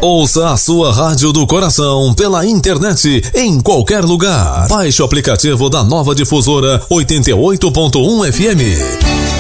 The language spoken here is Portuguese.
Ouça a sua rádio do coração pela internet em qualquer lugar. Baixe o aplicativo da Nova Difusora 88.1 FM.